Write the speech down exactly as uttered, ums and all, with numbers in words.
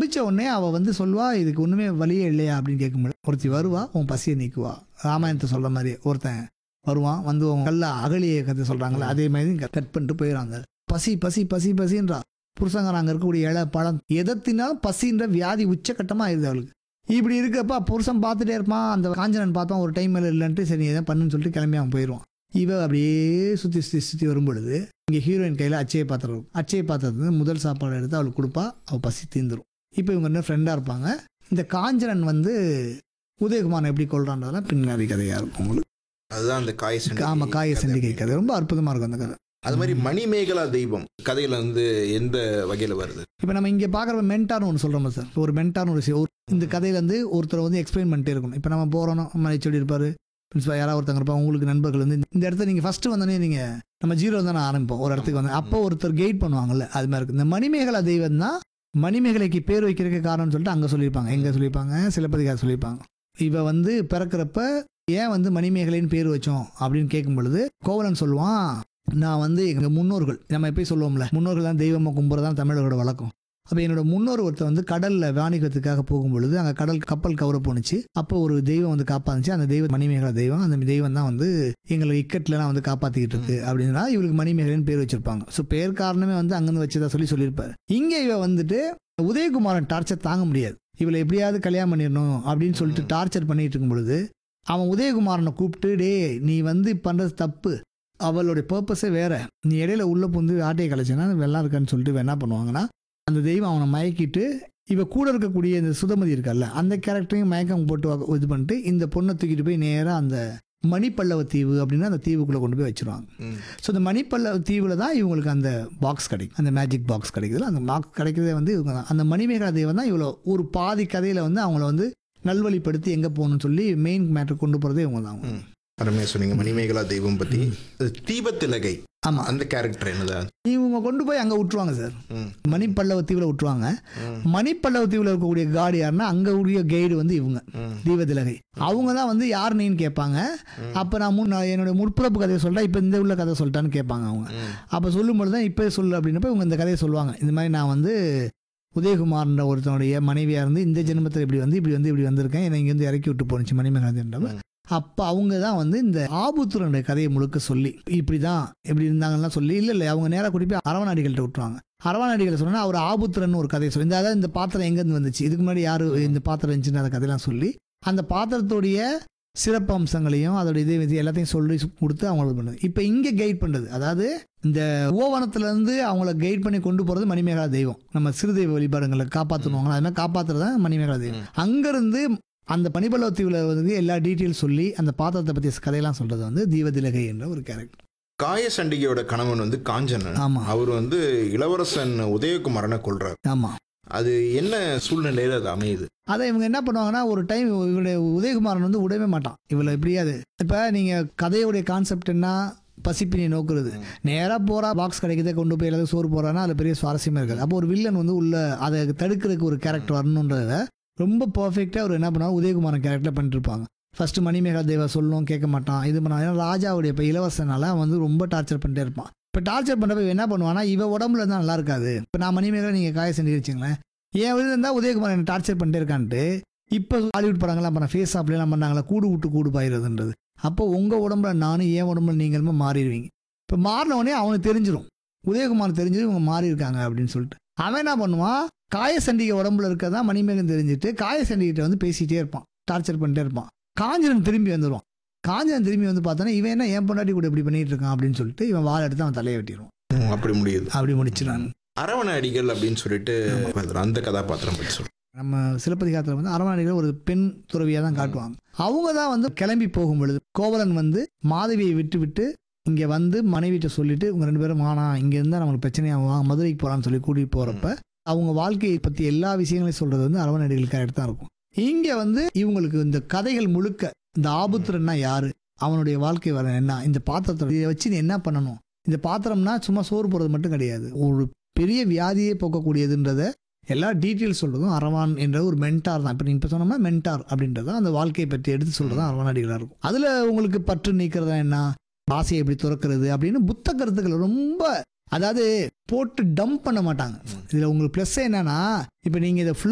முடிச்ச உடனே அவ வந்து சொல்வா, இதுக்கு ஒண்ணுமே வழியே இல்லையா அப்படின்னு கேட்கும்போது, ஒருத்தி வருவா, உன் பசியை நீக்குவா. ராமாயணத்தை சொல்ற மாதிரி ஒருத்தன் வருவான், வந்து உன் கல்ல அகலிய கதை சொல்றாங்களே அதே மாதிரி கட் பண்ணிட்டு போயிடறாங்க. பசி பசி பசி பசின்றா. புருஷங்க அங்கே இருக்கக்கூடிய இலை பழம் எதத்தினாலும் பசின்ற வியாதி உச்சக்கட்டமாக ஆயிடுது அவளுக்கு. இப்படி இருக்கப்ப புருஷன் பார்த்துட்டே இருப்பான். அந்த காஞ்சனன் பார்ப்பான், ஒரு டைம் மேலே இல்லைன்ட்டு சரி எதாவது பண்ணுன்னு சொல்லிட்டு கிளம்பி அவன் போயிடுவான். இவ அப்படியே சுற்றி சுற்றி சுற்றி வரும்பொழுது இங்கே ஹீரோயின் கையில் அச்சய பாத்திரம் இருக்கும். அச்சய பாத்திரத்து முதல் சாப்பாடு எடுத்து அவளுக்கு கொடுப்பா, அவள் பசி தீர்ந்துடும். இப்போ இவங்க என்ன ஃப்ரெண்டாக இருப்பாங்க. இந்த காஞ்சனன் வந்து உதயகுமாரன் எப்படி கொள்றான்றதெல்லாம் பின்னாடி கதையாக இருக்கும் உங்களுக்கு. அதுதான் அந்த காய சண்டி. ஆமாம், காய சண்டிகை கதை ரொம்ப அற்புதமாக இருக்கும் அந்த கதை. அது மாதிரி மணிமேகலா தெய்வம் கதையில வந்து எந்த வகையில வருது? இப்போ நம்ம இங்கே பார்க்குற மென்டார்னு ஒன்று சொல்கிறோம் சார். ஒரு மென்டார்னு ஒரு விஷயம் இந்த கதையில வந்து ஒருத்தர் வந்து எக்ஸ்பிளைன் பண்ணிட்டே இருக்கணும். இப்போ நம்ம போகிறோம், நம்ம ஹெச்ஓடி இருப்பார், பிரின்சிபல் யாராவது ஒருத்தங்க இருப்பாங்க, உங்களுக்கு நண்பர்கள் வந்து இந்த இடத்துல நீங்கள் ஃபஸ்ட்டு வந்தோடனே நீங்கள் நம்ம ஜீரோ தானே ஆரம்பிப்போம் ஒரு இடத்துக்கு வந்து, அப்போ ஒருத்தர் கைட் பண்ணுவாங்கல்ல, அது மாதிரி இருக்குது. இந்த மணிமேகலா தெய்வம் தான் மணிமேகலைக்கு பேர் வைக்கிறதுக்கு காரணம்னு சொல்லிட்டு அங்கே சொல்லியிருப்பாங்க. எங்கே சொல்லியிருப்பாங்க? சிலப்பதிகாரம் சொல்லியிருப்பாங்க. இவ வந்து பிறக்கிறப்ப ஏன் வந்து மணிமேகலைன்னு பேர் வச்சோம் அப்படின்னு கேட்கும் பொழுது கோவலன் சொல்லுவான், நான் வந்து எங்கள் முன்னோர்கள், நம்ம எப்பயும் சொல்லுவோம்ல, முன்னோர்கள் தான் தெய்வமாக கும்புறதான் தமிழர்களோட வழக்கம். அப்போ என்னோட முன்னோர் ஒருத்தர் வந்து கடலில் வாணிகத்துக்காக போகும்பொழுது அங்கே கடல் கப்பல் கவர போணுச்சு. அப்போ ஒரு தெய்வம் வந்து காப்பாந்துச்சு. அந்த தெய்வம் மணிமேகலா தெய்வம். அந்த தெய்வம் தான் வந்து எங்களை இக்கட்லாம் வந்து காப்பாற்றிக்கிட்டு இருக்கு அப்படின்னா இவளுக்கு மணிமேகலைன்னு பேர் வச்சிருப்பாங்க. ஸோ பேர் காரணமே வந்து அங்கேருந்து வச்சதா சொல்லி சொல்லியிருப்பாரு. இங்கே இவ வந்துட்டு உதயகுமாரன் டார்ச்சர் தாங்க முடியாது, இவளை எப்படியாவது கல்யாணம் பண்ணிடணும் அப்படின்னு சொல்லிட்டு டார்ச்சர் பண்ணிட்டு இருக்கும் பொழுது அவன் உதயகுமாரனை கூப்பிட்டு, டே நீ வந்து பண்ணுறது தப்பு, அவளுடைய பர்பஸே வேற, நீ இடையில உள்ள புந்து ஆட்டையை கலைச்சினா வெள்ளம் இருக்கான்னு சொல்லிட்டு என்ன பண்ணுவாங்கன்னா அந்த தெய்வம் அவனை மயக்கிட்டு இவ கூட இருக்கக்கூடிய இந்த சுதமதி இருக்கல்ல அந்த கேரக்டரையும் மயக்கம் போட்டு இது பண்ணிட்டு இந்த பொண்ணை தூக்கிட்டு போய் நேராக அந்த மணிப்பல்லவ தீவு அப்படின்னா அந்த தீவுக்குள்ளே கொண்டு போய் வச்சிருவாங்க. ஸோ இந்த மணிப்பல்லவ தீவில் தான் இவங்களுக்கு அந்த பாக்ஸ் கிடைக்கும், அந்த மேஜிக் பாக்ஸ் கிடைக்குதுல, அந்த பாக்ஸ் கிடைக்கிறதே வந்து இவங்க தான். அந்த மணிமேகலா தெய்வம் தான் இவ்வளோ ஒரு பாதி கதையில் வந்து அவங்கள வந்து நல்வழிப்படுத்தி எங்கே போகணும்னு சொல்லி மெயின் மேட்டர் கொண்டு போகிறதே இவங்க தான். அருமையாக சொன்னீங்க மணிமேகலா தெய்வம் பற்றி. தீபத்திலகை, ஆமாம், அந்த கேரக்டர் என்னதா? இவங்க கொண்டு போய் அங்கே விட்டுருவாங்க சார், மணிப்பல்லவ தீவில் விட்டுருவாங்க. மணிப்பல்லவ தீவில் இருக்கக்கூடிய காடு யாருன்னா அங்கே உரிய கைடு வந்து இவங்க தீபத்திலகை. அவங்க தான் வந்து யார் நீன்னு கேட்பாங்க. அப்போ நான் முன் என்னுடைய முற்புறப்பு கதையை சொல்கிறேன், இப்போ இந்த உள்ள கதை சொல்லிட்டான்னு கேட்பாங்க அவங்க. அப்போ சொல்லும்போது தான் இப்போ சொல்லு அப்படின்னப்ப இவங்க இந்த கதையை சொல்லுவாங்க. இந்த மாதிரி நான் வந்து உதயகுமார்ன்ற ஒருத்தனுடைய மனைவியாக இருந்து இந்த ஜென்மத்தில் இப்படி வந்து இப்படி வந்து இப்படி வந்திருக்கேன், என்னை இங்கேருந்து இறக்கி விட்டு போனுச்சு மணிமேகலா. அப்போ அவங்க தான் வந்து இந்த ஆபுத்திரனுடைய கதையை முழுக்க சொல்லி இப்படி தான் எப்படி இருந்தாங்கன்னா சொல்லி இல்லை இல்லை அவங்க நேராக கூட்டி போய் அரவணாடிகள்கிட்ட விட்டுருவாங்க. அரவணாடிகள் சொன்னால் அவர் ஆபுத்திரன் ஒரு கதையை சொல்லி, இந்த அதாவது இந்த பாத்திரம் எங்கேருந்து வந்துச்சு, இதுக்கு முன்னாடி யார் இந்த பாத்திரம் இருந்துச்சுன்னு அந்த கதையெல்லாம் சொல்லி அந்த பாத்திரத்துடைய சிறப்பு அம்சங்களையும் அதோட இதே விதி எல்லாத்தையும் சொல்லி கொடுத்து அவங்களுக்கு பண்ணுது. இப்போ இங்கே கைட் பண்ணுறது, அதாவது இந்த ஓவனத்துலேருந்து அவங்கள கைட் பண்ணி கொண்டு போகிறது மணிமேகலா தெய்வம். நம்ம சிறுதெய்வ வழிபாடுகளை காப்பாற்றணுவாங்க, அது மாதிரி காப்பாற்றுறது தான் மணிமேகலா தெய்வம். அங்கேருந்து அந்த பனிப்பல்லவ தீவில் வந்து எல்லா டீட்டெயில்ஸ் சொல்லி அந்த பாத்திரத்தை பற்றி கதையெல்லாம் சொல்கிறது வந்து தீபதிலகை என்ற ஒரு கேரக்டர். காய சண்டிகையோட கணவன் வந்து காஞ்சனன். ஆமாம், அவர் வந்து இளவரசன் உதயகுமாரனை கொள்றாரு. ஆமாம், அது என்ன சூழ்நிலையில் அது அமையுது? அதை இவங்க என்ன பண்ணுவாங்கன்னா ஒரு டைம் இவருடைய உதயகுமாரன் வந்து விடவே மாட்டான் இவளை எப்படியாது. இப்போ நீங்கள் கதையுடைய கான்செப்ட் என்ன, பசிப்பினை நோக்குறது, நேராக போகிறா பாக்ஸ் கிடைக்கிறத கொண்டு போய் எல்லாத்தையும் சோறு போகிறான்னா அதில் பெரிய சுவாரஸ்யமாக இருக்காது. அப்போ ஒரு வில்லன் வந்து உள்ள அதை தடுக்கிறதுக்கு ஒரு கேரக்டர் வரணுன்றத ரொம்ப பர்ஃபெக்டாக அவர் என்ன பண்ணுவாங்க உதயகுமாரன் கேரக்டர் பண்ணிட்டு இருப்பாங்க. ஃபர்ஸ்ட் மணிமேகலா தேவா சொல்லணும் கேட்க மாட்டான், இது பண்ண. ஏன்னா ராஜாவுடைய இப்போ இளவரசனால வந்து ரொம்ப டார்ச்சர் பண்ணிட்டே இருப்பான். இப்போ டார்ச்சர் பண்ணுறப்ப என்ன பண்ணுவான்னா இவ உடம்புல இருந்தால் நல்லா இருக்காது. இப்போ நான் மணிமேகலா நீங்கள் காய செஞ்சு வச்சுங்களேன், ஏன் இருந்தால் உதயகுமார் என்ன டார்ச்சர் பண்ணிட்டே இருக்கான்ட்டு இப்போ ஹாலிவுட் படங்கள்லாம் பண்ண ஃபேஸ் அப்படிலாம் பண்ணாங்களா, கூடு விட்டு கூடு பாயிருதுன்றது. அப்போ உங்கள் உடம்புல நானும் ஏன் உடம்புல நீங்களுமே மாறிடுவீங்க. இப்போ மாறினவொடனே அவனுக்கு தெரிஞ்சிடும், உதயகுமார் தெரிஞ்சிடும் இவங்க மாறி இருக்காங்க அப்படின்னு சொல்லிட்டு அவன் என்ன பண்ணுவான், காய சண்டிகை உடம்புல இருக்கதான் மணிமேகன் தெரிஞ்சுட்டு காய சண்டிகிட்ட வந்து பேசிகிட்டே இருப்பான், டார்ச்சர் பண்ணிட்டே இருப்பான். காஞ்சனன் திரும்பி வந்துடுவான். காஞ்சனன் திரும்பி வந்து பார்த்தோன்னா இவன் என்ன என் பொண்டாட்டி கூட இப்படி பண்ணிட்டு இருக்கான் அப்படின்னு சொல்லிட்டு இவன் வாழை எடுத்து அவன் தலையை வெட்டிடுவான். அப்படி முடியுது, அப்படி முடிச்சிடான். அரவணாடிகள் அப்படின்னு சொல்லிட்டு அந்த கதாபாத்திரம் பற்றி சொல்றேன். நம்ம சிலப்பதிகாரத்தில் வந்து அரவணாடிகள் ஒரு பெண் துறவியாக தான் காட்டுவாங்க. அவங்க தான் வந்து கிளம்பி போகும் பொழுது கோவலன் வந்து மாதவியை விட்டு விட்டு இங்கே வந்து மனைவிட்ட சொல்லிட்டு இவங்க ரெண்டு பேரும் ஆனா இங்கே இருந்தால் நம்மளுக்கு பிரச்சனையாக மதுரைக்கு போகலான்னு சொல்லி கூட்டிகிட்டு போகிறப்ப அவங்க வாழ்க்கையை பற்றி எல்லா விஷயங்களையும் சொல்கிறது வந்து அரவணாடிகள் கேரக்டர் தான் இருக்கும். இங்கே வந்து இவங்களுக்கு இந்த கதைகள் முழுக்க இந்த ஆபுத்திரன்னா யாரு, அவனுடைய வாழ்க்கை வர என்ன, இந்த பாத்திரத்தை இதை வச்சு நீ என்ன பண்ணணும், இந்த பாத்திரம்னா சும்மா சோறு போடுறது மட்டும் கிடையாது, ஒரு பெரிய வியாதியே போக்கக்கூடியதுன்றத எல்லா டீட்டெயில்ஸ் சொல்கிறதும் அரவான் என்ற ஒரு மென்டார் தான். இப்போ நீங்கள் இப்போ சொன்னோம்னா மென்டார் அப்படின்றத அந்த வாழ்க்கையை பற்றி எடுத்து சொல்கிறதும் அரவணாடிகளாக இருக்கும். அதில் உங்களுக்கு பற்று நீக்கிறதா என்ன, ஆசையை எப்படி துறக்கிறது அப்படின்னு புத்த கருத்துக்கள் ரொம்ப, அதாவது போட்டு டம்ப் பண்ண மாட்டாங்க. இதில் உங்களுக்கு ப்ளஸ் என்னன்னா இப்போ நீங்கள் இதை ஃபுல்